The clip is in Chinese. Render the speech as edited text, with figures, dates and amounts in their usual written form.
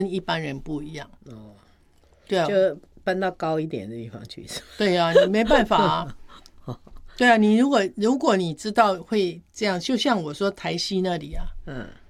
一般人不一样。 哦， 对啊， 就搬到高一点的地方去。 对啊，你没办法啊。对啊，你如果你知道会这样，就像我说台西那里啊，